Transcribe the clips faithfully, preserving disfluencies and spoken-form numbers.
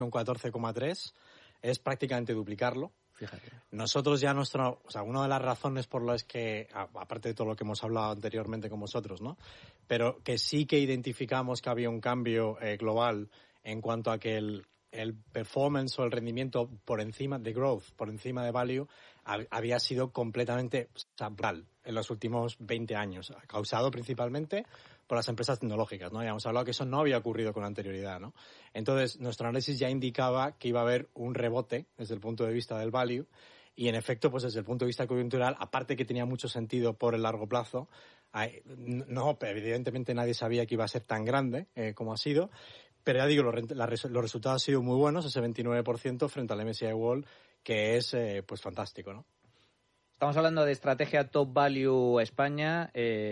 un catorce coma tres, es prácticamente duplicarlo. Fíjate. Nosotros ya nuestro, o sea, una de las razones por las que, aparte de todo lo que hemos hablado anteriormente con vosotros, ¿no? Pero que sí que identificamos que había un cambio eh, global en cuanto a que el, el performance o el rendimiento por encima de growth, por encima de value, hab, había sido completamente brutal en los últimos veinte años, causado principalmente por las empresas tecnológicas, ¿no? Ya hemos hablado que eso no había ocurrido con anterioridad, ¿no? Entonces, nuestro análisis ya indicaba que iba a haber un rebote desde el punto de vista del value y, en efecto, pues desde el punto de vista coyuntural, aparte que tenía mucho sentido por el largo plazo, no, evidentemente nadie sabía que iba a ser tan grande eh, como ha sido, pero ya digo, los, los resultados han sido muy buenos, ese veintinueve por ciento frente al M S C I World, que es eh, pues fantástico, ¿no? Estamos hablando de estrategia Top Value España.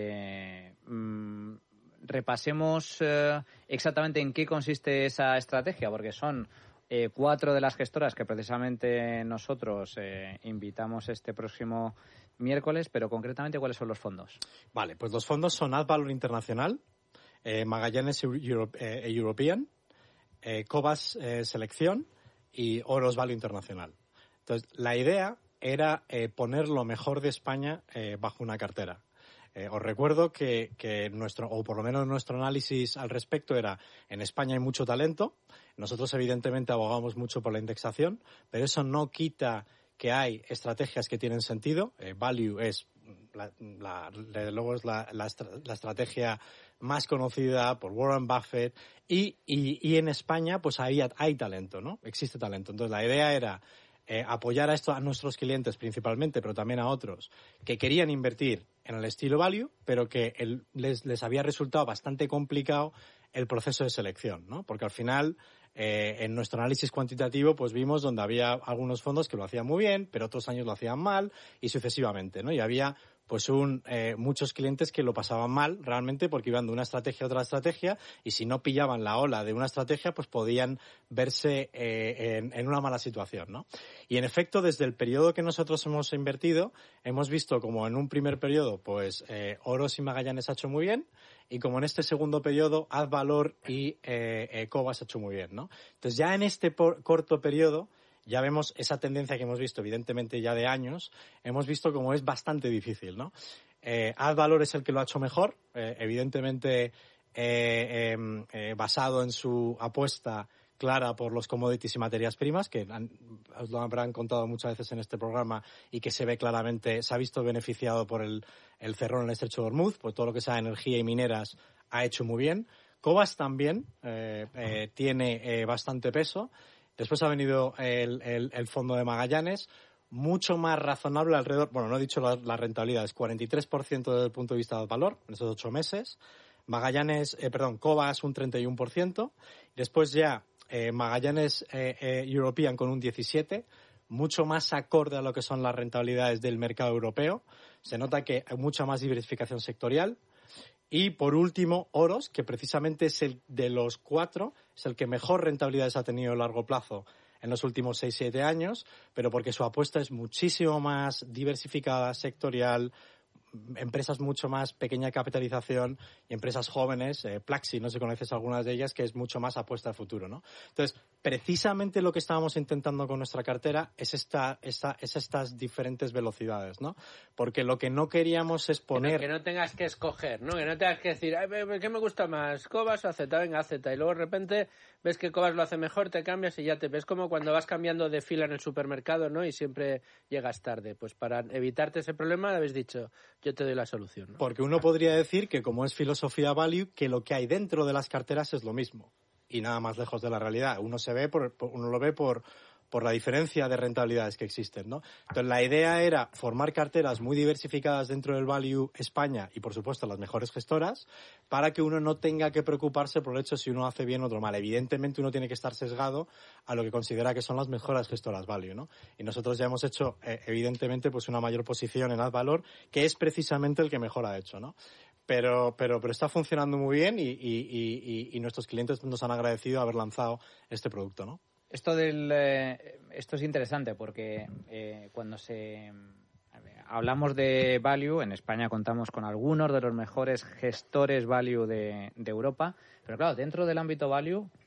Eh, mmm, repasemos eh, exactamente en qué consiste esa estrategia, porque son eh, cuatro de las gestoras que precisamente nosotros eh, invitamos este próximo miércoles, pero concretamente, ¿cuáles son los fondos? Vale, pues los fondos son AdValor Internacional, eh, Magallanes Europe, eh, European, eh, Cobas eh, Selección y Oros Value Internacional. Entonces, la idea era eh, poner lo mejor de España eh, bajo una cartera. Eh, os recuerdo que, que nuestro, o por lo menos nuestro análisis al respecto era, en España hay mucho talento, nosotros evidentemente abogamos mucho por la indexación, pero eso no quita que hay estrategias que tienen sentido. Eh, value es, la, la, desde luego es la, la, la estrategia más conocida por Warren Buffett y, y, y en España pues ahí hay talento, ¿no? Existe talento. Entonces la idea era Eh, apoyar a esto a nuestros clientes principalmente, pero también a otros que querían invertir en el estilo value, pero que el, les, les había resultado bastante complicado el proceso de selección, ¿no? Porque al final, eh, en nuestro análisis cuantitativo, pues vimos donde había algunos fondos que lo hacían muy bien, pero otros años lo hacían mal y sucesivamente, ¿no? Y había pues un eh, muchos clientes que lo pasaban mal realmente porque iban de una estrategia a otra estrategia y si no pillaban la ola de una estrategia pues podían verse eh, en, en una mala situación, ¿no? Y en efecto, desde el periodo que nosotros hemos invertido, hemos visto como en un primer periodo pues eh, Oros y Magallanes ha hecho muy bien y como en este segundo periodo AdValor y eh, eh, Cobas ha hecho muy bien, ¿no? Entonces ya en este por, corto periodo ya vemos esa tendencia que hemos visto, evidentemente ya de años, hemos visto como es bastante difícil, ¿no? Eh, AdValor es el que lo ha hecho mejor, eh, evidentemente eh, eh, eh, basado en su apuesta clara por los commodities y materias primas, que han, os lo habrán contado muchas veces en este programa y que se ve claramente, se ha visto beneficiado por el, el cerrón en el estrecho de Hormuz, por todo lo que sea energía y mineras ha hecho muy bien. Cobas también eh, eh, tiene eh, bastante peso. Después ha venido el, el, el fondo de Magallanes, mucho más razonable alrededor, bueno, no he dicho la, la rentabilidad, es cuarenta y tres por ciento desde el punto de vista del valor en esos ocho meses. Magallanes, eh, perdón, Cobas un treinta y uno por ciento. Después ya eh, Magallanes eh, eh, European con un diecisiete por ciento, mucho más acorde a lo que son las rentabilidades del mercado europeo. Se nota que hay mucha más diversificación sectorial. Y por último, Oros, que precisamente es el de los cuatro, es el que mejor rentabilidades ha tenido a largo plazo en los últimos seis siete años, pero porque su apuesta es muchísimo más diversificada, sectorial, empresas mucho más pequeña capitalización y empresas jóvenes, eh, Plaxi, no sé si conoces algunas de ellas, que es mucho más apuesta al futuro, ¿no? Entonces, precisamente lo que estábamos intentando con nuestra cartera es esta, esta, es estas diferentes velocidades, ¿no? Porque lo que no queríamos es poner... Que no, que no tengas que escoger, ¿no? Que no tengas que decir, ay, ¿qué me gusta más? ¿Cobas o A Z? Venga, A Z. Y luego de repente ves que Cobas lo hace mejor, te cambias y ya te ves como cuando vas cambiando de fila en el supermercado, ¿no? Y siempre llegas tarde. Pues para evitarte ese problema habéis dicho, yo te doy la solución, ¿no? Porque uno podría decir que como es filosofía value, que lo que hay dentro de las carteras es lo mismo. Y nada más lejos de la realidad. Uno se ve por, uno lo ve por, por la diferencia de rentabilidades que existen, ¿no? Entonces la idea era formar carteras muy diversificadas dentro del Value España y por supuesto las mejores gestoras para que uno no tenga que preocuparse por el hecho si uno hace bien o otro mal. Evidentemente uno tiene que estar sesgado a lo que considera que son las mejores gestoras Value, ¿no? Y nosotros ya hemos hecho eh, evidentemente pues una mayor posición en AdValor, que es precisamente el que mejor ha hecho, ¿no? Pero, pero, pero está funcionando muy bien y, y, y, y nuestros clientes nos han agradecido haber lanzado este producto, ¿no? Esto del eh, esto es interesante porque eh, cuando se hablamos de value, en España contamos con algunos de los mejores gestores value de, de Europa, pero claro, dentro del ámbito value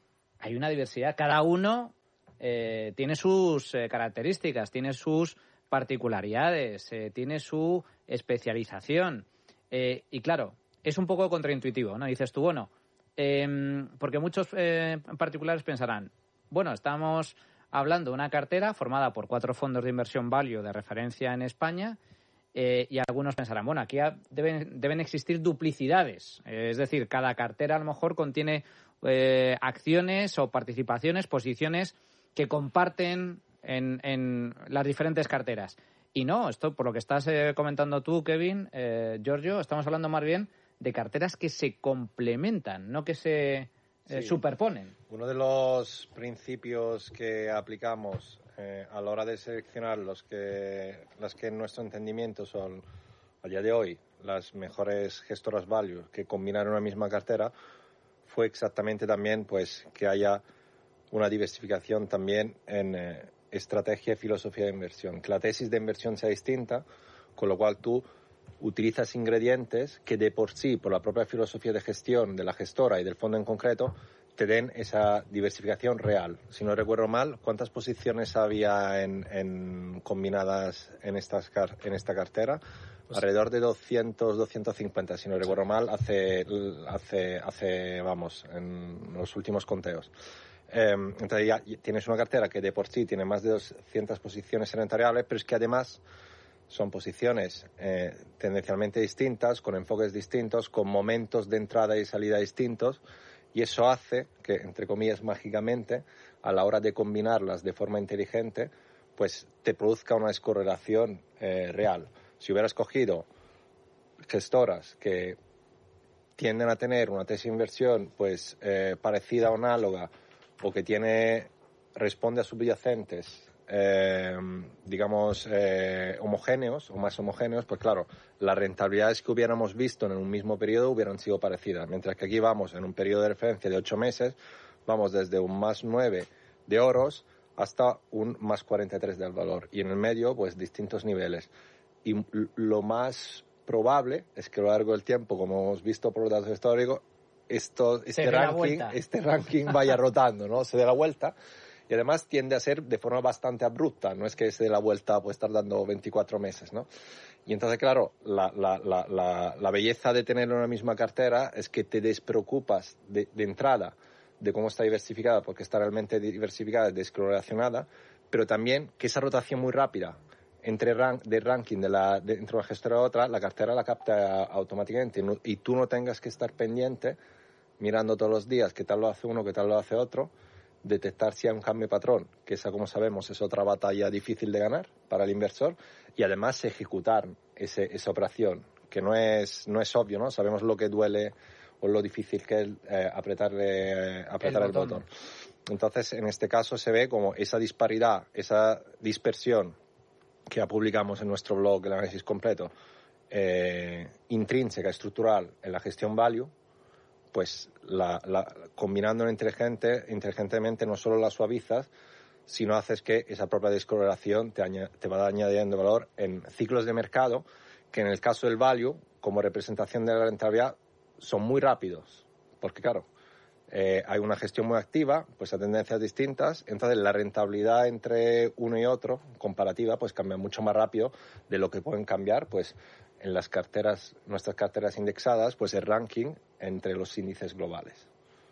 hay una diversidad. Cada uno eh, tiene sus eh, características, tiene sus particularidades, eh, tiene su especialización. Eh, y claro, es un poco contraintuitivo, ¿no? Dices tú, bueno, eh, porque muchos eh, particulares pensarán, bueno, estamos hablando de una cartera formada por cuatro fondos de inversión value de referencia en España, eh, y algunos pensarán, bueno, aquí deben, deben existir duplicidades. Eh, es decir, cada cartera a lo mejor contiene eh, acciones o participaciones, posiciones que comparten en, en las diferentes carteras. Y no, esto por lo que estás eh, comentando tú, Kevin, eh, Giorgio, estamos hablando más bien de carteras que se complementan, no que se eh, sí. superponen. Uno de los principios que aplicamos eh, a la hora de seleccionar los que, las que en nuestro entendimiento son, a día de hoy, las mejores gestoras value que combinan una misma cartera, fue exactamente también pues que haya una diversificación también en eh, estrategia y filosofía de inversión, que la tesis de inversión sea distinta, con lo cual tú utilizas ingredientes que de por sí, por la propia filosofía de gestión de la gestora y del fondo en concreto, te den esa diversificación real. Si no recuerdo mal, ¿cuántas posiciones había en, en combinadas en, estas, en esta cartera? Pues alrededor de doscientos, doscientos cincuenta, si no recuerdo mal, hace, hace, hace vamos, en los últimos conteos. Eh, entonces ya tienes una cartera que de por sí tiene más de doscientas posiciones en renta variable, pero es que además son posiciones eh, tendencialmente distintas, con enfoques distintos, con momentos de entrada y salida distintos, y eso hace que, entre comillas, mágicamente, a la hora de combinarlas de forma inteligente, pues te produzca una descorrelación eh, real. Si hubieras cogido gestoras que tienden a tener una tesis de inversión pues eh, parecida o análoga, o que tiene responde a subyacentes eh, digamos eh, homogéneos o más homogéneos, pues claro, las rentabilidades que hubiéramos visto en un mismo periodo hubieran sido parecidas, mientras que aquí vamos en un periodo de referencia de ocho meses, vamos desde un más nueve de oros hasta un más cuarenta y tres del valor, y en el medio pues distintos niveles, y lo más probable es que a lo largo del tiempo, como hemos visto por los datos históricos, Esto, este, ranking, este ranking vaya rotando, ¿no? Se dé la vuelta, y además tiende a ser de forma bastante abrupta, no es que se dé la vuelta pues tardando veinticuatro meses, ¿no? Y entonces, claro, la, la, la, la, la belleza de tener una misma cartera es que te despreocupas de, de entrada de cómo está diversificada, porque está realmente diversificada, descorrelacionada, pero también que esa rotación muy rápida entre rank, de ranking de la, de, entre una gestora y otra, la cartera la capta automáticamente, no, y tú no tengas que estar pendiente mirando todos los días qué tal lo hace uno, qué tal lo hace otro, detectar si hay un cambio de patrón, que esa, como sabemos, es otra batalla difícil de ganar para el inversor, y además ejecutar ese, esa operación, que no es, no es obvio, ¿no? Sabemos lo que duele o lo difícil que es eh, apretarle, eh, apretar el, el botón. botón. Entonces, en este caso se ve como esa disparidad, esa dispersión que ya publicamos en nuestro blog, el análisis completo, eh, intrínseca, estructural en la gestión value, pues la, la, combinando inteligente, inteligentemente no solo la suavizas, sino haces que esa propia descorrelación te, añade, te va añadiendo valor en ciclos de mercado que en el caso del value, como representación de la rentabilidad, son muy rápidos, porque claro, eh, hay una gestión muy activa, pues a tendencias distintas, entonces la rentabilidad entre uno y otro, comparativa, pues cambia mucho más rápido de lo que pueden cambiar, pues en las carteras, nuestras carteras indexadas, pues el ranking entre los índices globales.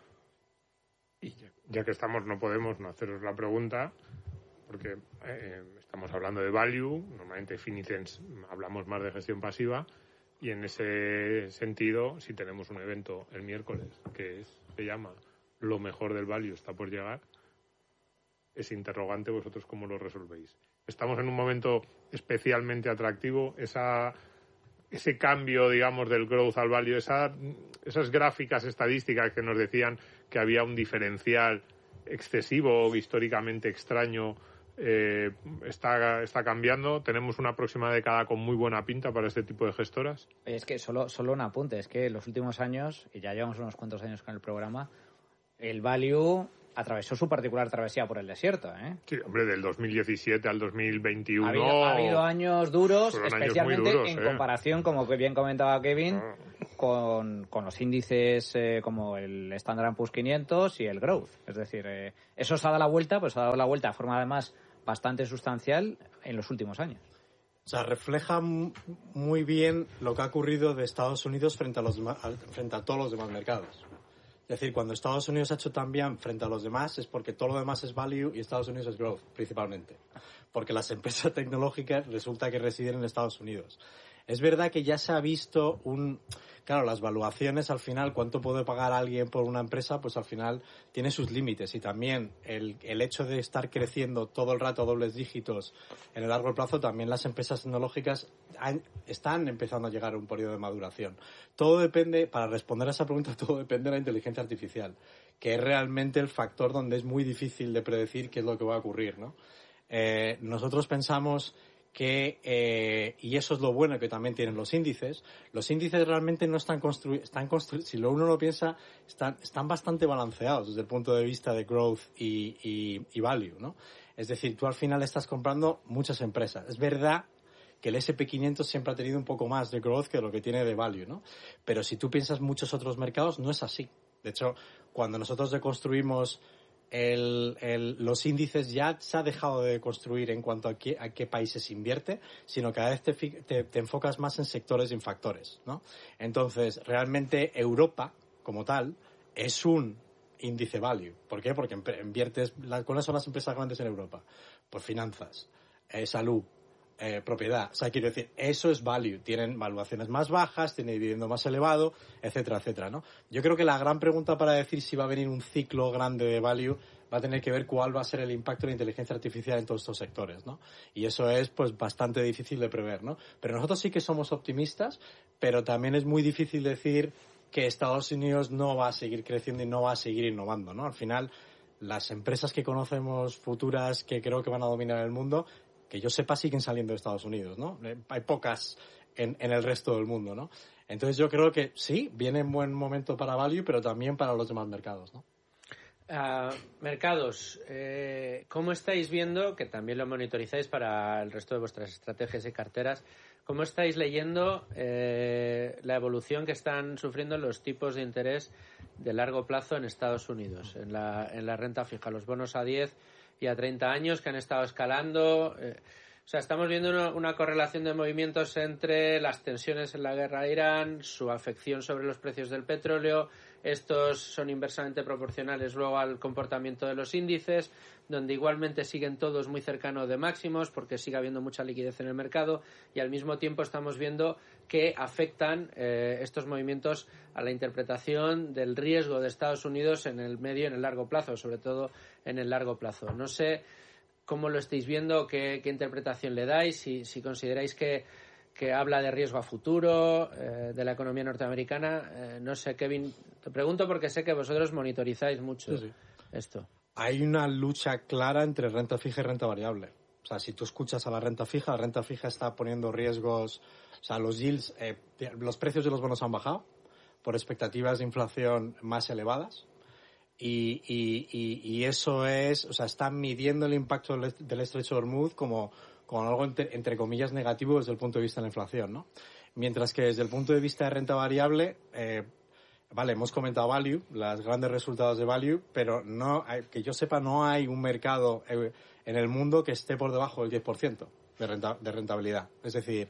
Y ya, ya que estamos, no podemos no haceros la pregunta, porque eh, estamos hablando de value, normalmente Finicens hablamos más de gestión pasiva, y en ese sentido, si tenemos un evento el miércoles que es, se llama Lo mejor del value está por llegar, ese interrogante, ¿vosotros cómo lo resolvéis? Estamos en un momento especialmente atractivo, esa, ese cambio, digamos, del growth al value, esa, esas gráficas estadísticas que nos decían que había un diferencial excesivo, históricamente extraño, eh, está, está cambiando. Tenemos una próxima década con muy buena pinta para este tipo de gestoras. Es que solo, solo un apunte, es que en los últimos años, y ya llevamos unos cuantos años con el programa, el value atravesó su particular travesía por el desierto, ¿eh? Sí, hombre, del dos mil diecisiete al dos mil veintiuno... Ha habido, ha habido años duros, especialmente años muy duros, en ¿eh? comparación, como que bien comentaba Kevin, ah. con, con los índices eh, como el Standard and Poor's quinientos y el Growth. Es decir, eh, eso se ha dado la vuelta, pues se ha dado la vuelta de forma además bastante sustancial en los últimos años. O sea, refleja muy bien lo que ha ocurrido de Estados Unidos frente a, los, frente a todos los demás mercados. Es decir, cuando Estados Unidos ha hecho tan bien frente a los demás es porque todo lo demás es value y Estados Unidos es growth, principalmente. Porque las empresas tecnológicas resulta que residen en Estados Unidos. Es verdad que ya se ha visto un... Claro, las valuaciones al final, cuánto puede pagar alguien por una empresa, pues al final tiene sus límites. Y también el, el hecho de estar creciendo todo el rato a dobles dígitos en el largo plazo, también las empresas tecnológicas han, están empezando a llegar a un periodo de maduración. Todo depende, para responder a esa pregunta, todo depende de la inteligencia artificial, que es realmente el factor donde es muy difícil de predecir qué es lo que va a ocurrir, ¿no? Eh, nosotros pensamos que, eh, y eso es lo bueno que también tienen los índices, los índices realmente no están construidos, están construidos, si uno lo piensa, están, están bastante balanceados desde el punto de vista de growth y, y, y value, ¿no? Es decir, tú al final estás comprando muchas empresas. Es verdad que el ese and pe quinientos siempre ha tenido un poco más de growth que lo que tiene de value, ¿no? Pero si tú piensas muchos otros mercados, no es así. De hecho, cuando nosotros deconstruimos El, el, los índices, ya se ha dejado de construir en cuanto a qué, a qué países invierte, sino cada vez te, te, te enfocas más en sectores y en factores, ¿no? Entonces, realmente Europa, como tal, es un índice value. ¿Por qué? Porque inviertes... ¿Cuáles son las empresas grandes en Europa? Pues finanzas, eh, salud, Eh, propiedad. O sea, quiero decir, eso es value. Tienen valuaciones más bajas, tienen dividendo más elevado, etcétera, etcétera, ¿no? Yo creo que la gran pregunta para decir si va a venir un ciclo grande de value va a tener que ver cuál va a ser el impacto de la inteligencia artificial en todos estos sectores, ¿no? Y eso es, pues, bastante difícil de prever, ¿no? Pero nosotros sí que somos optimistas, pero también es muy difícil decir que Estados Unidos no va a seguir creciendo y no va a seguir innovando, ¿no? Al final, las empresas que conocemos futuras que creo que van a dominar el mundo, que yo sepa, siguen saliendo de Estados Unidos, ¿no? Hay pocas en, en el resto del mundo, ¿no? Entonces yo creo que sí, viene en buen momento para value, pero también para los demás mercados, ¿no? Uh, mercados, eh, ¿cómo estáis viendo, que también lo monitorizáis para el resto de vuestras estrategias y carteras, cómo estáis leyendo eh, la evolución que están sufriendo los tipos de interés de largo plazo en Estados Unidos, en la, en la renta fija, los bonos a diez y a treinta años que han estado escalando? Eh, o sea, estamos viendo una, una correlación de movimientos entre las tensiones en la guerra de Irán, su afección sobre los precios del petróleo. Estos son inversamente proporcionales luego al comportamiento de los índices, donde igualmente siguen todos muy cercanos de máximos porque sigue habiendo mucha liquidez en el mercado, y al mismo tiempo estamos viendo que afectan eh, estos movimientos a la interpretación del riesgo de Estados Unidos en el medio y en el largo plazo, sobre todo en el largo plazo. No sé cómo lo estáis viendo, qué, qué interpretación le dais, si, si consideráis que que habla de riesgo a futuro, eh, de la economía norteamericana. Eh, no sé, Kevin, te pregunto porque sé que vosotros monitorizáis mucho sí, sí. esto. Hay una lucha clara entre renta fija y renta variable. O sea, si tú escuchas a la renta fija, la renta fija está poniendo riesgos, o sea, los yields, eh, los precios de los bonos han bajado por expectativas de inflación más elevadas. Y, y, y, y eso es, o sea, están midiendo el impacto del, del estrecho de Hormuz como con algo entre, entre comillas negativo desde el punto de vista de la inflación, ¿no? Mientras que desde el punto de vista de renta variable, eh, vale, hemos comentado value, los grandes resultados de value, pero no hay, que yo sepa, no hay un mercado eh, en el mundo que esté por debajo del diez por ciento de, renta, de rentabilidad. Es decir,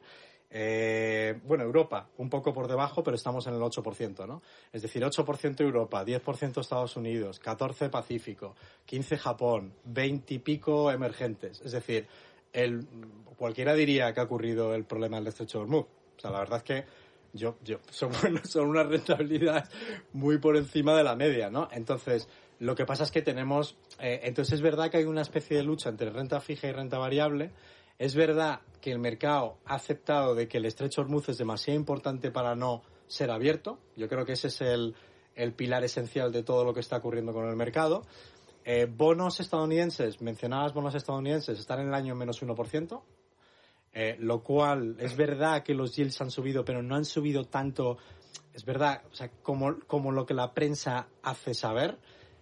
eh, bueno, Europa, un poco por debajo, pero estamos en el ocho por ciento, ¿no? Es decir, ocho por ciento Europa, diez por ciento Estados Unidos, catorce por ciento Pacífico, quince por ciento Japón, veinte y pico emergentes. Es decir, El, cualquiera diría que ha ocurrido el problema del estrecho de Hormuz. O sea, la verdad es que yo, yo, son, bueno, son una rentabilidad muy por encima de la media, ¿no? Entonces, lo que pasa es que tenemos... Eh, entonces, es verdad que hay una especie de lucha entre renta fija y renta variable. Es verdad que el mercado ha aceptado de que el estrecho de Hormuz es demasiado importante para no ser abierto. Yo creo que ese es el, el pilar esencial de todo lo que está ocurriendo con el mercado. Eh, bonos estadounidenses, mencionabas bonos estadounidenses, están en el año menos uno por ciento, eh, lo cual es verdad que los yields han subido, pero no han subido tanto, es verdad, o sea, como, como lo que la prensa hace saber.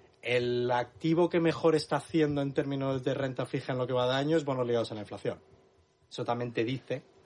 El activo que mejor está haciendo en términos de renta fija en lo que va de año es bonos ligados a la inflación. Eso también te dice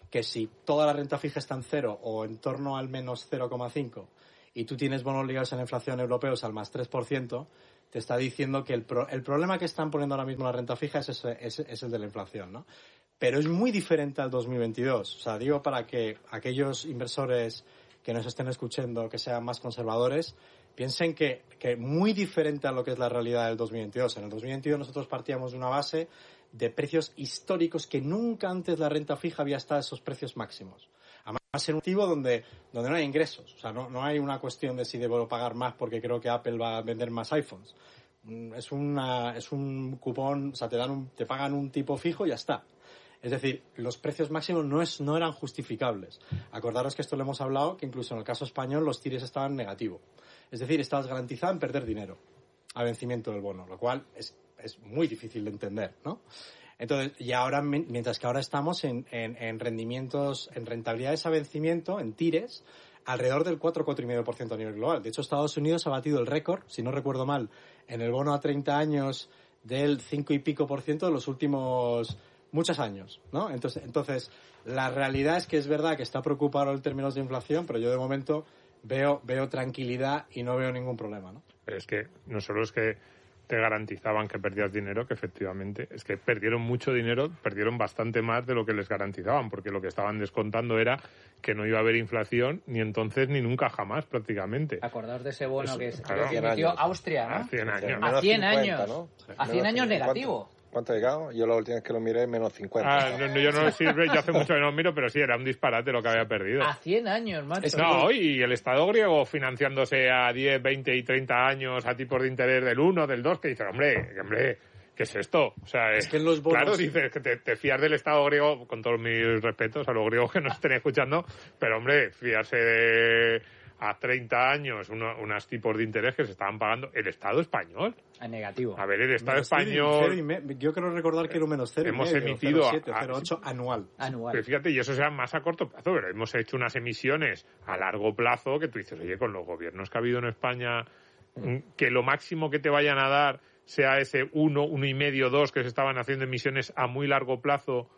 que si toda la renta fija está en cero o en torno al menos cero coma cinco y tú tienes bonos ligados a la inflación europeos al más tres por ciento, te está diciendo que el, pro, el problema que están poniendo ahora mismo la renta fija es, ese, es, es el de la inflación, ¿no? Pero es muy diferente al dos mil veintidós. O sea, digo para que aquellos inversores que nos estén escuchando, que sean más conservadores, piensen que, que muy diferente a lo que es la realidad del dos mil veintidós. En el dos mil veintidós nosotros partíamos de una base de precios históricos que nunca antes la renta fija había estado a esos precios máximos. Además, en un motivo donde, donde no hay ingresos. O sea, no, no hay una cuestión de si debo pagar más porque creo que Apple va a vender más iPhones. Es, una, es un cupón, o sea, te, dan un, te pagan un tipo fijo y ya está. Es decir, los precios máximos no, es, no eran justificables. Acordaros que esto lo hemos hablado, que incluso en el caso español los tires estaban negativos. Es decir, estabas garantizado en perder dinero al vencimiento del bono, lo cual es, es muy difícil de entender, ¿no? Entonces, y ahora, mientras que ahora estamos en, en, en rendimientos, en rentabilidades a vencimiento, en tires, alrededor del cuatro, cuatro coma cinco por ciento a nivel global. De hecho, Estados Unidos ha batido el récord, si no recuerdo mal, en el bono a treinta años del cinco y pico por ciento de los últimos muchos años, ¿no? Entonces, entonces, la realidad es que es verdad que está preocupado en términos de inflación, pero yo de momento veo, veo tranquilidad y no veo ningún problema, ¿no? Pero es que no solo es que te garantizaban que perdías dinero, que efectivamente es que perdieron mucho dinero, perdieron bastante más de lo que les garantizaban, porque lo que estaban descontando era que no iba a haber inflación ni entonces ni nunca jamás prácticamente. Acordaos de ese bono Eso, que, es, claro, que emitió Austria, ¿no? A cien años. A cien años. ¿no? A cien años negativo. ¿Cuánto ha llegado? Yo la última vez que lo miré, menos cincuenta. Ah, no, no, yo no lo sirve, yo hace mucho que no lo miro, pero sí, era un disparate lo que había perdido. A cien años, macho. No, y el Estado griego financiándose a diez, veinte y treinta años a tipos de interés del uno, del dos, que dice, hombre, hombre, ¿qué es esto? O sea, es que en los bonos... Claro, dices que te, te fías del Estado griego, con todos mis respetos a los griegos que nos estén escuchando, pero hombre, fiarse de... a treinta años uno, unos tipos de interés que se estaban pagando el Estado español. A negativo. A ver, el Estado menos español... Cero y me, yo quiero recordar que era un menos cero hemos y medio, emitido cero coma siete, a, cero coma ocho anual. Anual. Pero fíjate, y eso sea más a corto plazo, pero hemos hecho unas emisiones a largo plazo que tú dices, oye, con los gobiernos que ha habido en España, que lo máximo que te vayan a dar sea ese uno, uno y medio, dos que se estaban haciendo emisiones a muy largo plazo.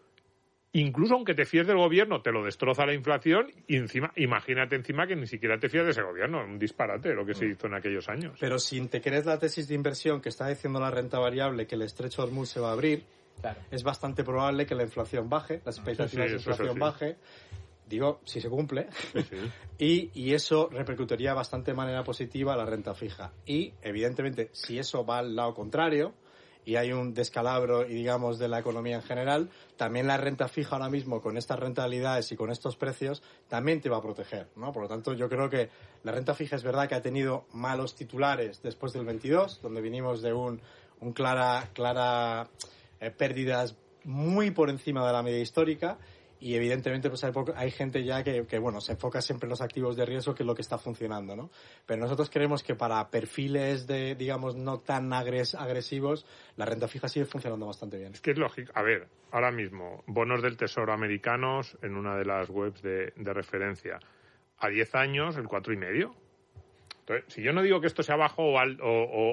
Incluso aunque te fíes del gobierno, te lo destroza la inflación y encima, imagínate encima que ni siquiera te fías de ese gobierno. Un disparate lo que se hizo en aquellos años. Pero si te crees la tesis de inversión que está diciendo la renta variable, que el estrecho de Hormuz se va a abrir, claro, es bastante probable que la inflación baje, las expectativas sí, sí, de inflación sí. baje. Digo, si se cumple. Sí, sí. y, y eso repercutiría bastante de manera positiva a la renta fija. Y, evidentemente, si eso va al lado contrario y hay un descalabro, y digamos, de la economía en general, también la renta fija ahora mismo, con estas rentabilidades y con estos precios, también te va a proteger, ¿no? Por lo tanto, yo creo que la renta fija es verdad que ha tenido malos titulares después del veintidós, donde vinimos de un, un clara, clara eh, pérdidas muy por encima de la media histórica. Y evidentemente pues hay, poco, hay gente ya que, que bueno se enfoca siempre en los activos de riesgo, que es lo que está funcionando, ¿no? Pero nosotros creemos que para perfiles de, digamos, no tan agres, agresivos, la renta fija sigue funcionando bastante bien. Es que es lógico. A ver, ahora mismo, bonos del Tesoro americanos en una de las webs de, de referencia. A diez años, el cuatro y medio. Entonces, si yo no digo que esto sea bajo o, al, o, o,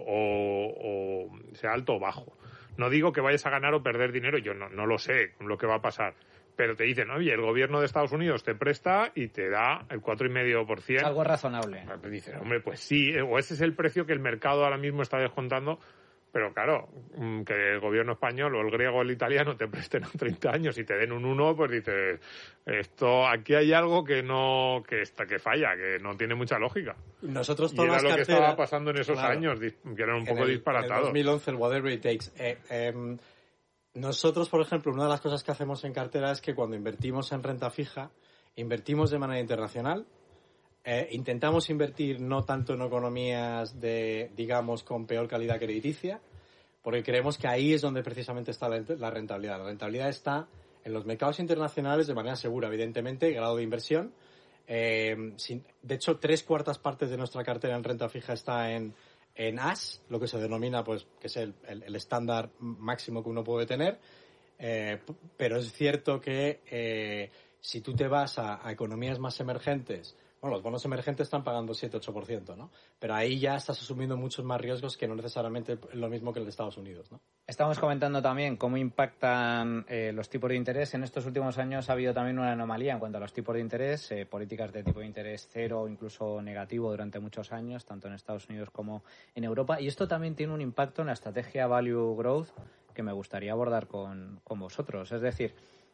o, o sea alto o bajo, no digo que vayas a ganar o perder dinero, yo no, no lo sé lo que va a pasar. Pero te dicen, oye, el gobierno de Estados Unidos te presta y te da el cuatro coma cinco por ciento. Algo razonable. Te dicen, hombre, pues sí, o ese es el precio que el mercado ahora mismo está descontando. Pero claro, que el gobierno español o el griego o el italiano te presten a treinta años y te den un uno, pues dices, esto, aquí hay algo que no, que está, que falla, que no tiene mucha lógica. Nosotros y todas era las lo carteras, que estaba pasando en esos claro, años, que eran un poco en el, disparatados. En el dos mil once, el whatever it takes. Eh, eh, Nosotros, por ejemplo, una de las cosas que hacemos en cartera es que cuando invertimos en renta fija, invertimos de manera internacional, eh, intentamos invertir no tanto en economías de, digamos, con peor calidad crediticia, porque creemos que ahí es donde precisamente está la, la rentabilidad. La rentabilidad está en los mercados internacionales de manera segura, evidentemente, grado de inversión. Eh, sin, de hecho, tres cuartas partes de nuestra cartera en renta fija está en en A S, lo que se denomina, pues, que es el, el, el estándar máximo que uno puede tener, eh, pero es cierto que eh, si tú te vas a, a economías más emergentes, bueno, Bueno, los bonos emergentes están pagando siete ocho por ciento, ¿no? Pero ahí ya estás asumiendo muchos más riesgos que no necesariamente lo mismo que el de Estados Unidos, ¿no? Estamos comentando también cómo impactan eh, los tipos de interés. En estos últimos años ha habido también una anomalía en cuanto a los tipos de interés, eh, políticas de tipo de interés cero o incluso negativo durante muchos años, tanto en Estados Unidos como en Europa. Y esto también tiene un impacto en la estrategia Value Growth que me gustaría abordar con, con vosotros. Es decir,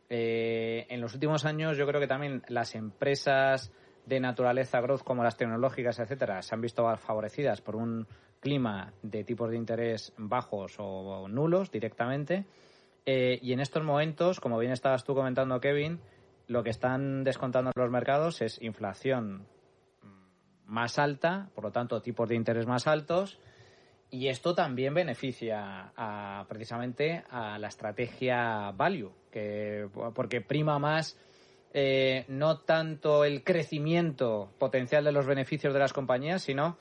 eh, en los últimos años yo creo que también las empresas de naturaleza growth como las tecnológicas, etcétera, se han visto favorecidas por un clima de tipos de interés bajos o nulos directamente. Eh, y en estos momentos, como bien estabas tú comentando, Kevin, lo que están descontando los mercados es inflación más alta, por lo tanto, tipos de interés más altos. Y esto también beneficia a, precisamente a la estrategia value, que, porque prima más eh, no tanto el crecimiento potencial de los beneficios de las compañías, sino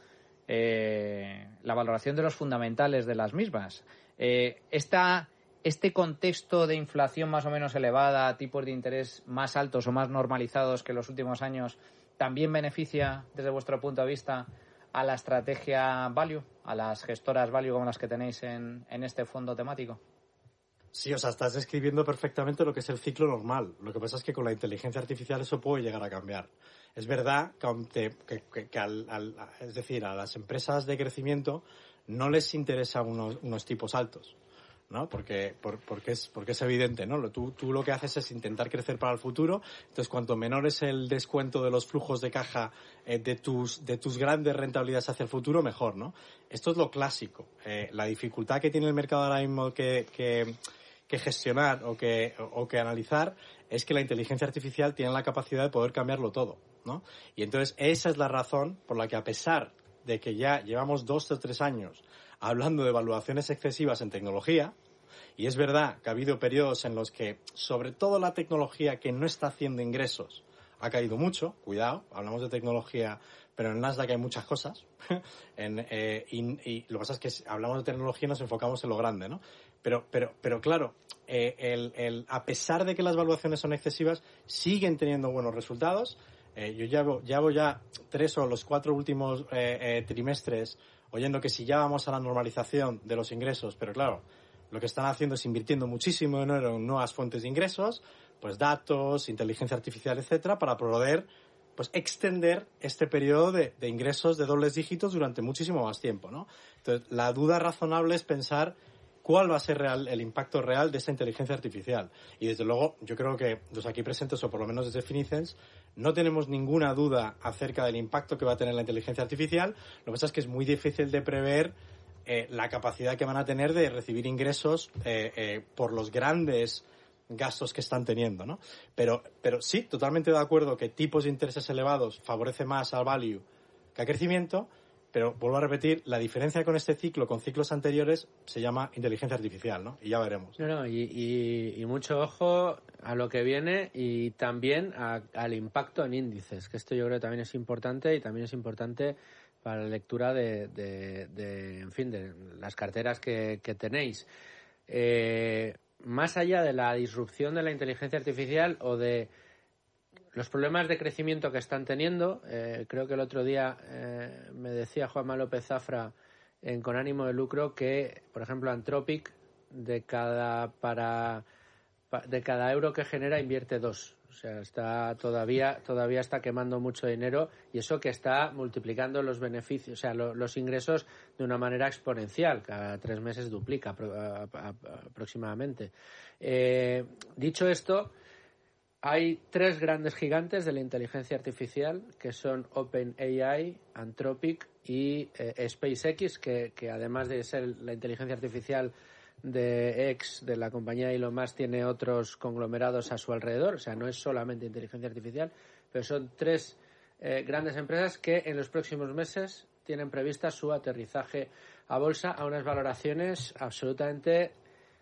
eh, la valoración de los fundamentales de las mismas. Eh, esta, este contexto de inflación más o menos elevada, tipos de interés más altos o más normalizados que en los últimos años, ¿también beneficia, desde vuestro punto de vista, a la estrategia value, a las gestoras value como las que tenéis en, en este fondo temático? Sí, o sea, estás describiendo perfectamente lo que es el ciclo normal. Lo que pasa es que con la inteligencia artificial eso puede llegar a cambiar. Es verdad que, que, que, que al, al, es decir, a las empresas de crecimiento no les interesa unos, unos tipos altos, ¿no? Porque, por, porque, es, porque es evidente, ¿no? Tú, tú lo que haces es intentar crecer para el futuro, entonces cuanto menor es el descuento de los flujos de caja eh, de tus de tus grandes rentabilidades hacia el futuro, mejor, ¿no? Esto es lo clásico. Eh, la dificultad que tiene el mercado ahora mismo que, que, que gestionar o que, o que analizar es que la inteligencia artificial tiene la capacidad de poder cambiarlo todo, ¿no? Y entonces esa es la razón por la que, a pesar de que ya llevamos dos o tres años hablando de evaluaciones excesivas en tecnología, y es verdad que ha habido periodos en los que, sobre todo la tecnología que no está haciendo ingresos, ha caído mucho. Cuidado, hablamos de tecnología, pero en Nasdaq hay muchas cosas. en, eh, y, y lo que pasa es que hablamos de tecnología y nos enfocamos en lo grande, ¿no? Pero, pero, pero claro, eh, el, el, a pesar de que las valuaciones son excesivas, siguen teniendo buenos resultados. Eh, yo llevo, llevo ya tres o los cuatro últimos eh, eh, trimestres oyendo que si ya vamos a la normalización de los ingresos, pero claro, lo que están haciendo es invirtiendo muchísimo dinero en nuevas fuentes de ingresos, pues datos, inteligencia artificial, etcétera, para poder pues extender este periodo de, de ingresos de dobles dígitos durante muchísimo más tiempo, ¿no? Entonces, la duda razonable es pensar cuál va a ser real, el impacto real de esta inteligencia artificial. Y desde luego, yo creo que los aquí presentes, o por lo menos desde Finicens, no tenemos ninguna duda acerca del impacto que va a tener la inteligencia artificial. Lo que pasa es que es muy difícil de prever eh, la capacidad que van a tener de recibir ingresos eh, eh, por los grandes gastos que están teniendo, ¿no? Pero, pero sí, totalmente de acuerdo que tipos de intereses elevados favorece más al value que al crecimiento. Pero vuelvo a repetir, la diferencia con este ciclo, con ciclos anteriores, se llama inteligencia artificial, ¿no? Y ya veremos. No, no, y, y, y mucho ojo a lo que viene y también a, al impacto en índices, que esto yo creo que también es importante y también es importante para la lectura de, de, de en fin, de las carteras que, que tenéis. Eh, más allá de la disrupción de la inteligencia artificial o de los problemas de crecimiento que están teniendo, eh, creo que el otro día eh, me decía Juanma López Zafra en Con ánimo de lucro que, por ejemplo, Anthropic de cada para de cada euro que genera invierte dos. O sea, está todavía todavía está quemando mucho dinero y eso que está multiplicando los beneficios, o sea, lo, los ingresos de una manera exponencial. Cada tres meses duplica a, a, a, aproximadamente. Eh, dicho esto, hay tres grandes gigantes de la inteligencia artificial que son OpenAI, Anthropic y eh, SpaceX, que, que además de ser la inteligencia artificial de X, de la compañía Elon Musk, tiene otros conglomerados a su alrededor. O sea, no es solamente inteligencia artificial, pero son tres eh, grandes empresas que en los próximos meses tienen prevista su aterrizaje a bolsa a unas valoraciones absolutamente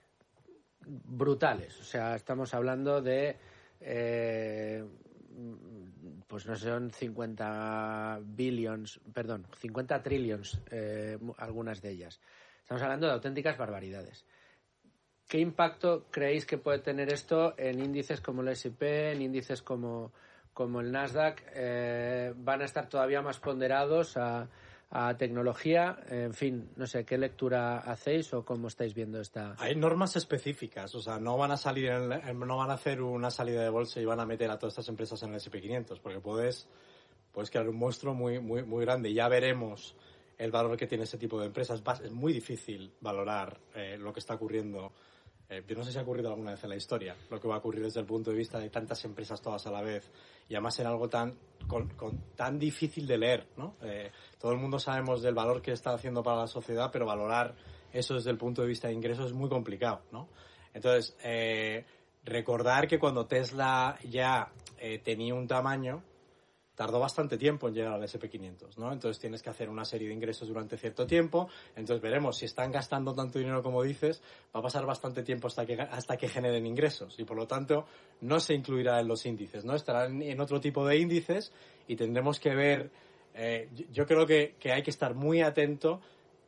brutales. O sea, estamos hablando de Eh, pues no sé, son cincuenta billions, perdón, cincuenta trillions, eh, algunas de ellas. Estamos hablando de auténticas barbaridades. ¿Qué impacto creéis que puede tener esto en índices como el ese y pe, en índices como, como el Nasdaq, eh, van a estar todavía más ponderados a, a tecnología. En fin, no sé, ¿qué lectura hacéis o cómo estáis viendo esta...? Hay normas específicas, o sea, no van a salir, en, en, no van a hacer una salida de bolsa y van a meter a todas estas empresas en el ese and pe quinientos, porque puedes, puedes crear un monstruo muy, muy, muy grande. Ya veremos el valor que tiene ese tipo de empresas. Es muy difícil valorar eh, lo que está ocurriendo. Eh, yo no sé si ha ocurrido alguna vez en la historia lo que va a ocurrir desde el punto de vista de tantas empresas todas a la vez y además en algo tan con, con, tan difícil de leer, ¿no? Eh, todo el mundo sabemos del valor que está haciendo para la sociedad, pero valorar eso desde el punto de vista de ingresos es muy complicado, ¿no? Entonces, eh, recordar que cuando Tesla ya eh, tenía un tamaño, tardó bastante tiempo en llegar al ese and pe quinientos, ¿no? Entonces tienes que hacer una serie de ingresos durante cierto tiempo. Entonces veremos si están gastando tanto dinero como dices, va a pasar bastante tiempo hasta que hasta que generen ingresos y por lo tanto no se incluirá en los índices, ¿no? Estarán en otro tipo de índices y tendremos que ver. Eh, yo creo que, que hay que estar muy atento.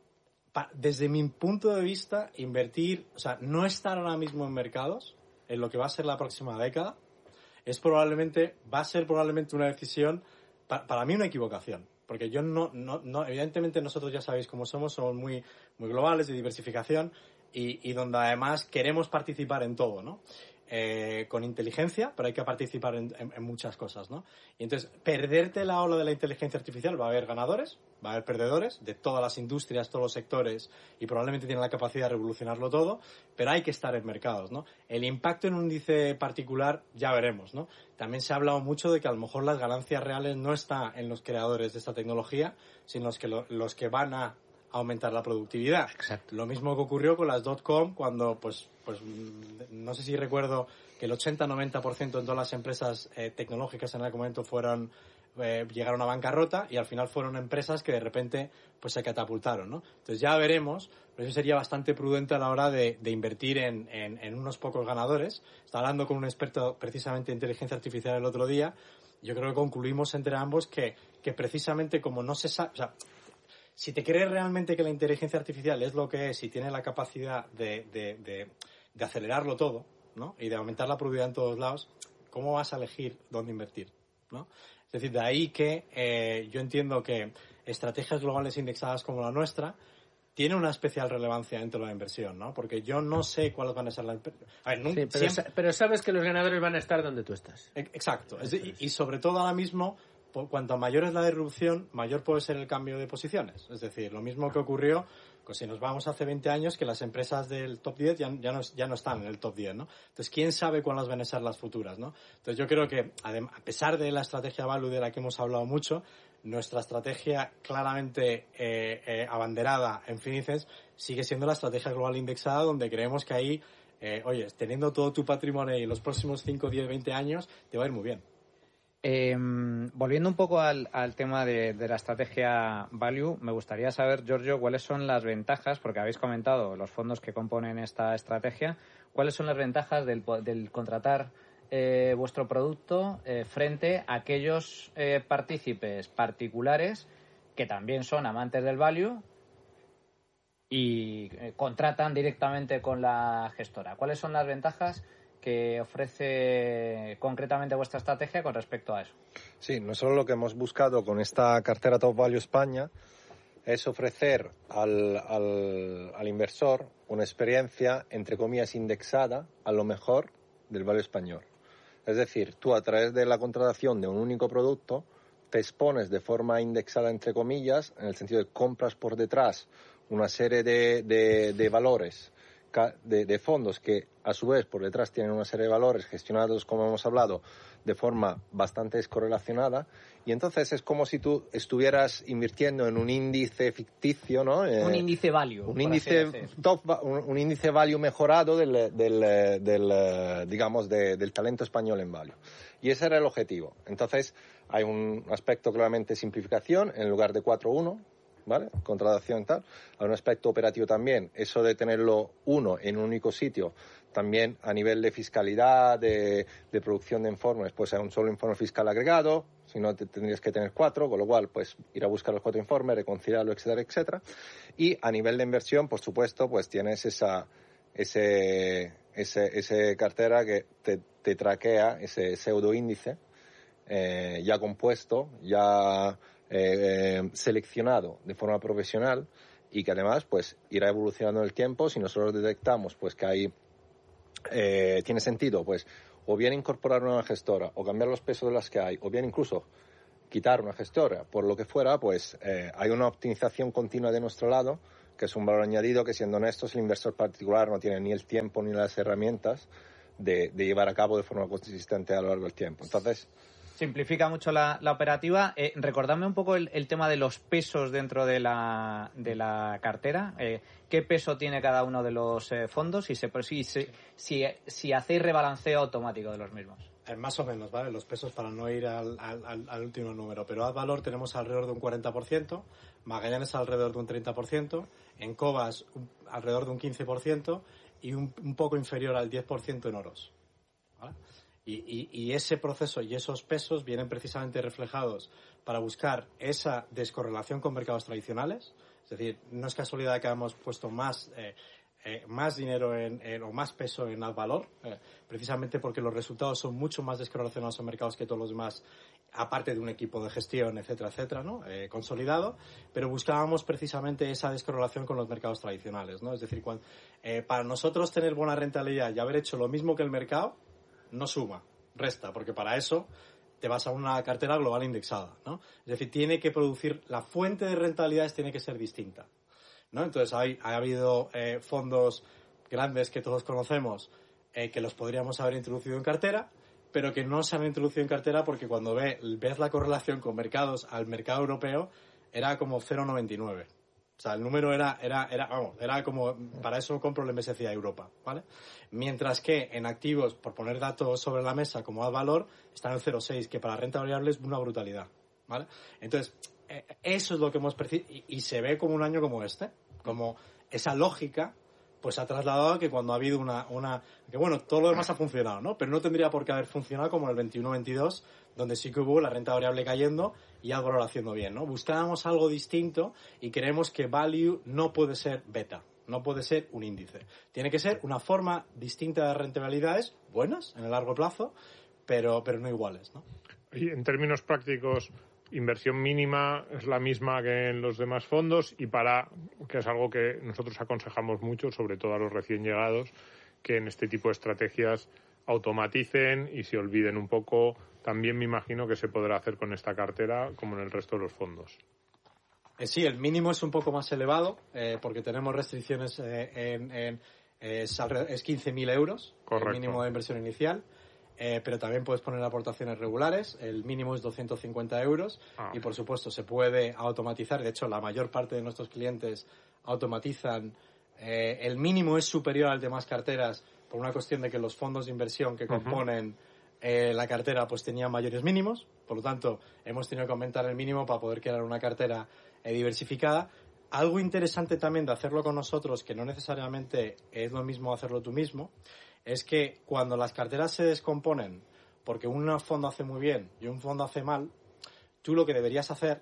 Pa, desde mi punto de vista, invertir, o sea, no estar ahora mismo en mercados en lo que va a ser la próxima década. Es probablemente, va a ser probablemente una decisión, para, para mí una equivocación, porque yo no, no, no, evidentemente nosotros ya sabéis cómo somos, somos muy, muy globales, de diversificación, y, y donde además queremos participar en todo, ¿no? Eh, con inteligencia, pero hay que participar en, en, en muchas cosas, ¿no? Y entonces, perderte la ola de la inteligencia artificial, va a haber ganadores, va a haber perdedores de todas las industrias, todos los sectores, y probablemente tienen la capacidad de revolucionarlo todo, pero hay que estar en mercados, ¿no? El impacto en un índice particular ya veremos, ¿no? También se ha hablado mucho de que a lo mejor las ganancias reales no están en los creadores de esta tecnología, sino los que, lo, los que van a aumentar la productividad. Exacto. Lo mismo que ocurrió con las dot-com cuando, pues, pues no sé si recuerdo que el ochenta noventa por ciento de todas las empresas eh, tecnológicas en aquel momento fueron eh, llegaron a bancarrota y al final fueron empresas que de repente pues se catapultaron, ¿no? Entonces ya veremos, pero eso sería bastante prudente a la hora de, de invertir en, en, en unos pocos ganadores. Estaba hablando con un experto precisamente de inteligencia artificial el otro día. Yo creo que concluimos entre ambos que, que precisamente como no se sabe, o sea, si te crees realmente que la inteligencia artificial es lo que es y tiene la capacidad de, de, de, de acelerarlo todo, ¿no? Y de aumentar la productividad en todos lados, ¿cómo vas a elegir dónde invertir, ¿no? Es decir, de ahí que eh, yo entiendo que estrategias globales indexadas como la nuestra tiene una especial relevancia dentro de la inversión, ¿no? Porque yo no sé cuáles van a ser las... A ver, nunca, sí, pero, siempre... pero sabes que los ganadores van a estar donde tú estás. Exacto. Es de, y, y sobre todo ahora mismo, cuanto mayor es la disrupción, mayor puede ser el cambio de posiciones. Es decir, lo mismo que ocurrió, pues si nos vamos hace veinte años, que las empresas del top diez ya, ya, no, ya no están en el top diez, ¿no? Entonces, ¿quién sabe cuáles van a ser las futuras, ¿no? Entonces, yo creo que, a pesar de la estrategia value de la que hemos hablado mucho, nuestra estrategia claramente eh, eh, abanderada en Finicens sigue siendo la estrategia global indexada, donde creemos que ahí, eh, oye, teniendo todo tu patrimonio en los próximos cinco, diez, veinte años, te va a ir muy bien. Eh, volviendo un poco al, al tema de, de la estrategia value, me gustaría saber, Giorgio, cuáles son las ventajas, porque habéis comentado los fondos que componen esta estrategia, cuáles son las ventajas del, del contratar eh, vuestro producto eh, frente a aquellos eh, partícipes particulares que también son amantes del value y eh, contratan directamente con la gestora. ¿Cuáles son las ventajas que ofrece concretamente vuestra estrategia con respecto a eso? Sí, nosotros lo que hemos buscado con esta cartera Top Value España es ofrecer al, al, al inversor una experiencia, entre comillas, indexada a lo mejor del value español. Es decir, tú a través de la contratación de un único producto te expones de forma indexada, entre comillas, en el sentido de compras por detrás una serie de, de, de valores De, de fondos que a su vez por detrás tienen una serie de valores gestionados, como hemos hablado, de forma bastante descorrelacionada, y entonces es como si tú estuvieras invirtiendo en un índice ficticio, ¿no? Eh, un índice value. Un índice top, un, un índice value mejorado del, del, del digamos, de, del talento español en value. Y ese era el objetivo. Entonces hay un aspecto claramente de simplificación, en lugar de cuatro uno, ¿vale? Contratación y tal. Hay un aspecto operativo también, eso de tenerlo uno en un único sitio, también a nivel de fiscalidad, de, de producción de informes, pues hay un solo informe fiscal agregado, si no te tendrías que tener cuatro, con lo cual pues ir a buscar los cuatro informes, reconciliarlo, etcétera, etcétera. Y a nivel de inversión, por supuesto, pues tienes esa ese ese, ese cartera que te, te traquea ese pseudo índice eh, ya compuesto, ya eh, seleccionado de forma profesional y que además pues irá evolucionando en el tiempo. Si nosotros detectamos pues que hay eh, tiene sentido pues o bien incorporar una gestora o cambiar los pesos de las que hay o bien incluso quitar una gestora, por lo que fuera, pues eh, hay una optimización continua de nuestro lado, que es un valor añadido que, siendo honestos, el inversor particular no tiene ni el tiempo ni las herramientas de, de llevar a cabo de forma consistente a lo largo del tiempo. Entonces, simplifica mucho la, la operativa. Eh, recordadme un poco el, el tema de los pesos dentro de la, de la cartera. Eh, ¿Qué peso tiene cada uno de los eh, fondos? Y se, si, si, si, si hacéis rebalanceo automático de los mismos. Eh, más o menos, ¿vale? Los pesos para no ir al, al, al último número. Pero Advalor tenemos alrededor de un cuarenta por ciento, Magallanes alrededor de un treinta por ciento, en Cobas un, alrededor de un quince por ciento y un, un poco inferior al diez por ciento en Oros. ¿Vale? Y, y, y ese proceso y esos pesos vienen precisamente reflejados para buscar esa descorrelación con mercados tradicionales. Es decir, no es casualidad que hayamos puesto más... Eh, Eh, más dinero en, en, o más peso en Advalor, eh, precisamente porque los resultados son mucho más descorrelacionados en mercados que todos los demás, aparte de un equipo de gestión, etcétera, etcétera, ¿no? Eh, consolidado, pero buscábamos precisamente esa descorrelación con los mercados tradicionales, ¿no? Es decir, cuando, eh, para nosotros tener buena rentabilidad y haber hecho lo mismo que el mercado, no suma, resta, porque para eso te vas a una cartera global indexada, ¿no? Es decir, tiene que producir, la fuente de rentabilidades tiene que ser distinta, ¿no? Entonces hay, ha habido eh, fondos grandes que todos conocemos eh, que los podríamos haber introducido en cartera, pero que no se han introducido en cartera porque cuando ve, ves la correlación con mercados al mercado europeo era como cero coma noventa y nueve. O sea, el número era, era, era, vamos, era como, para eso compro el M S C I a Europa, ¿vale? Mientras que en activos, por poner datos sobre la mesa como Advalor, están en cero coma seis, que para renta variable es una brutalidad, ¿vale? Entonces, eso es lo que hemos percibido y, y se ve como un año como este, como esa lógica pues ha trasladado a que cuando ha habido una, una que bueno, todo lo demás ha funcionado, ¿no? Pero no tendría por qué haber funcionado como en el veintiuno veintidós, donde sí que hubo la renta variable cayendo y Advalor haciendo bien, ¿no? Buscábamos algo distinto y creemos que value no puede ser beta, no puede ser un índice. Tiene que ser una forma distinta de rentabilidades, buenas en el largo plazo, pero, pero no iguales, ¿no? Y en términos prácticos, inversión mínima es la misma que en los demás fondos y para, que es algo que nosotros aconsejamos mucho, sobre todo a los recién llegados, que en este tipo de estrategias automaticen y se olviden un poco. También me imagino que se podrá hacer con esta cartera como en el resto de los fondos. Eh, sí, el mínimo es un poco más elevado eh, porque tenemos restricciones eh, en, en es, es quince mil euros. Correcto. El mínimo de inversión inicial. Eh, pero también puedes poner aportaciones regulares, el mínimo es doscientos cincuenta euros ah. y por supuesto se puede automatizar, de hecho la mayor parte de nuestros clientes automatizan, eh, el mínimo es superior al de más carteras por una cuestión de que los fondos de inversión que componen uh-huh. eh, la cartera pues tenían mayores mínimos, por lo tanto hemos tenido que aumentar el mínimo para poder crear una cartera eh, diversificada. Algo interesante también de hacerlo con nosotros, que no necesariamente es lo mismo hacerlo tú mismo, es que cuando las carteras se descomponen porque un fondo hace muy bien y un fondo hace mal, tú lo que deberías hacer,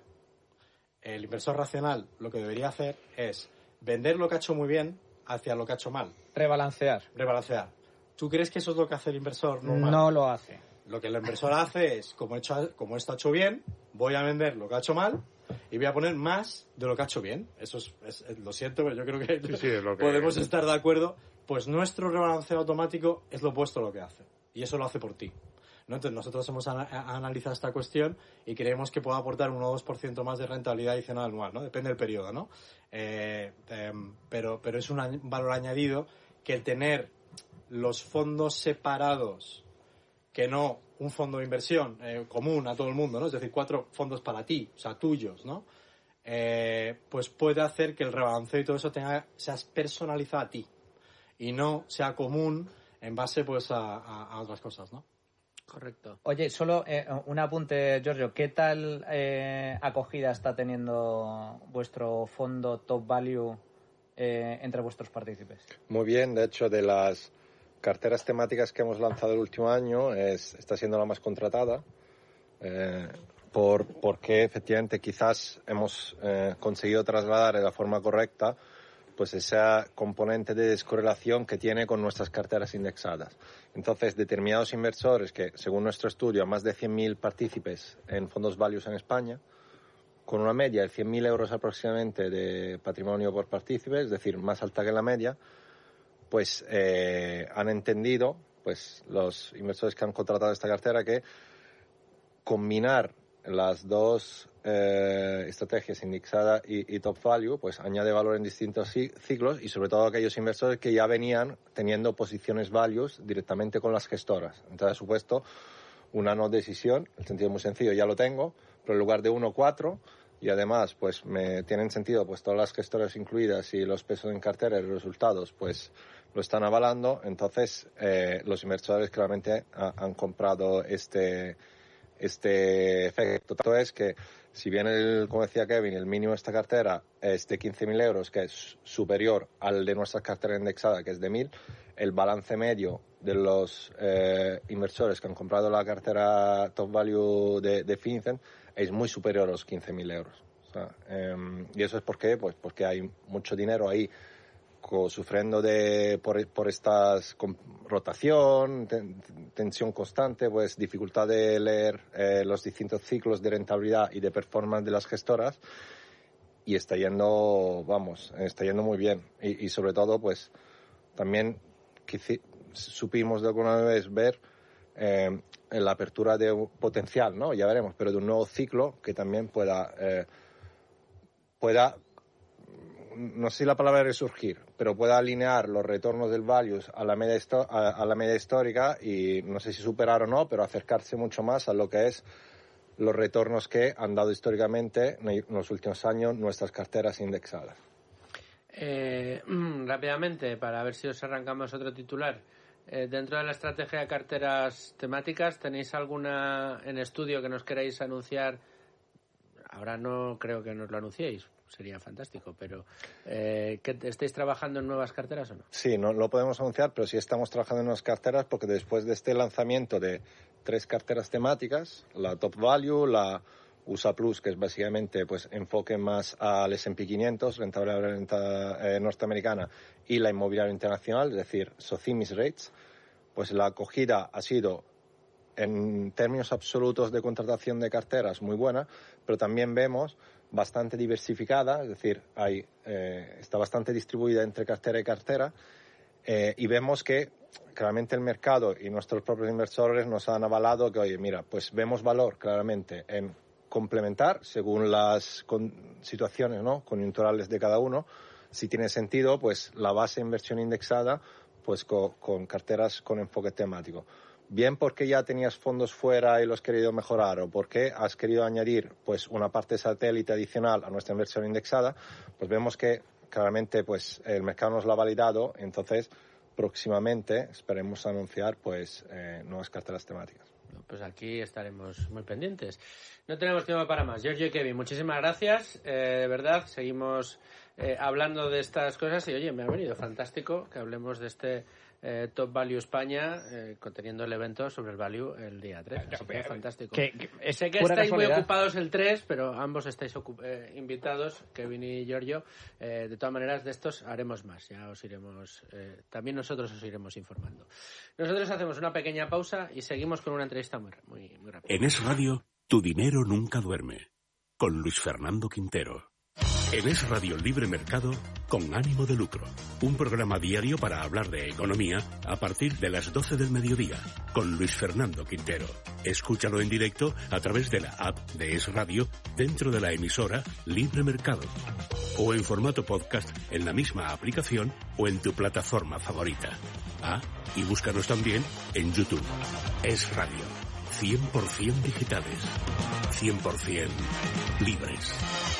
el inversor racional, lo que debería hacer es vender lo que ha hecho muy bien hacia lo que ha hecho mal. Rebalancear. Rebalancear. ¿Tú crees que eso es lo que hace el inversor normal? No lo hace. Lo que el inversor hace es, como, he hecho, como esto ha hecho bien, voy a vender lo que ha hecho mal y voy a poner más de lo que ha hecho bien. Eso es, es lo siento, pero yo creo que, sí, sí, es lo que podemos es. estar de acuerdo. Pues nuestro rebalanceo automático es lo opuesto a lo que hace. Y eso lo hace por ti, ¿no? Entonces nosotros hemos ana- analizado esta cuestión y creemos que puede aportar un uno o dos por ciento más de rentabilidad adicional anual, ¿no? Depende del periodo, ¿no? Eh, eh, pero, pero es un añ- valor añadido que el tener los fondos separados, que no un fondo de inversión eh, común a todo el mundo, ¿no? Es decir, cuatro fondos para ti, o sea, tuyos, ¿no? Eh, pues puede hacer que el rebalanceo y todo eso tenga, sea personalizado a ti y no sea común en base pues a, a, a otras cosas, ¿no? Correcto. Oye, solo eh, un apunte, Giorgio. ¿Qué tal eh, acogida está teniendo vuestro fondo Top Value eh, entre vuestros partícipes? Muy bien, de hecho, de las carteras temáticas que hemos lanzado el último año, es, está siendo la más contratada, eh, por, porque efectivamente quizás hemos eh, conseguido trasladar de la forma correcta pues esa componente de descorrelación que tiene con nuestras carteras indexadas. Entonces, determinados inversores que, según nuestro estudio, más de cien mil partícipes en fondos values en España, con una media de cien mil euros aproximadamente de patrimonio por partícipe, es decir, más alta que la media, pues eh, han entendido, pues los inversores que han contratado esta cartera, que combinar las dos eh, estrategias, indexada y, y top value, pues añade valor en distintos ciclos, y sobre todo aquellos inversores que ya venían teniendo posiciones values directamente con las gestoras. Entonces, ha supuesto una no decisión, el sentido es muy sencillo, ya lo tengo, pero en lugar de uno, cuatro, y además pues me tienen sentido pues todas las gestoras incluidas y los pesos en cartera y los resultados pues lo están avalando. Entonces eh, los inversores claramente ha, han comprado este este efecto. Tanto es que, si bien, el, como decía Kevin, el mínimo de esta cartera es de quince mil euros, que es superior al de nuestra cartera indexada, que es de mil, el balance medio de los eh, inversores que han comprado la cartera Top Value de, de FinCEN es muy superior a los quince mil euros. O sea, eh, y eso es porque, pues, porque hay mucho dinero ahí sufriendo de por, por estas rotación, ten, tensión constante, pues dificultad de leer eh, los distintos ciclos de rentabilidad y de performance de las gestoras, y está yendo, vamos, está yendo muy bien. Y, y sobre todo, pues también quici, supimos de alguna vez ver eh, la apertura de un potencial, ¿no? Ya veremos, pero de un nuevo ciclo que también pueda eh, pueda no sé si la palabra resurgir, pero pueda alinear los retornos del values a la media esto, a, a la media histórica, y no sé si superar o no, pero acercarse mucho más a lo que es los retornos que han dado históricamente en los últimos años nuestras carteras indexadas. Eh, rápidamente, para ver si os arrancamos otro titular. Eh, dentro de la estrategia de carteras temáticas, ¿tenéis alguna en estudio que nos queráis anunciar? Ahora no creo que nos lo anunciéis, sería fantástico, pero eh, ¿que ¿estáis trabajando en nuevas carteras o no? Sí, no lo podemos anunciar, pero sí estamos trabajando en nuevas carteras, porque después de este lanzamiento de tres carteras temáticas, la Top Value, la U S A Plus, que es básicamente pues enfoque más al ese and pe quinientos, rentabilidad renta, eh, norteamericana, y la inmobiliaria internacional, es decir, SOCIMIS Rates, pues la acogida ha sido, en términos absolutos de contratación de carteras, muy buena, pero también vemos bastante diversificada, es decir, hay, eh, está bastante distribuida entre cartera y cartera, eh, y vemos que claramente el mercado y nuestros propios inversores nos han avalado que, oye, mira, pues vemos valor claramente en complementar según las con, situaciones, ¿no?, coyunturales de cada uno. Si tiene sentido, pues la base de inversión indexada, pues con, con carteras con enfoque temático. Bien porque ya tenías fondos fuera y los has querido mejorar, o porque has querido añadir pues una parte satélite adicional a nuestra inversión indexada, pues vemos que claramente pues el mercado nos lo ha validado. Entonces próximamente esperemos anunciar pues eh, nuevas carteras temáticas. Pues aquí estaremos muy pendientes. No tenemos tiempo para más. Giorgio y Kevin, muchísimas gracias. Eh, de verdad, seguimos eh, hablando de estas cosas, y oye, me ha venido fantástico que hablemos de este eh, Top Value España, eh, conteniendo el evento sobre el Value el día tres. Así que fantástico. Que, que sé que estáis casualidad. muy ocupados el tres, pero ambos estáis eh, invitados, Kevin y Giorgio. Eh, de todas maneras, de estos haremos más. Ya os iremos, eh, también nosotros os iremos informando. Nosotros hacemos una pequeña pausa y seguimos con una entrevista muy, muy, muy rápida. En Es Radio, tu dinero nunca duerme. Con Luis Fernando Quintero. En Es Radio Libre Mercado, con ánimo de lucro. Un programa diario para hablar de economía a partir de las doce del mediodía. Con Luis Fernando Quintero. Escúchalo en directo a través de la app de Es Radio dentro de la emisora Libre Mercado. O en formato podcast en la misma aplicación o en tu plataforma favorita. Ah, y búscanos también en YouTube. Es Radio. cien por ciento digitales. cien por ciento libres.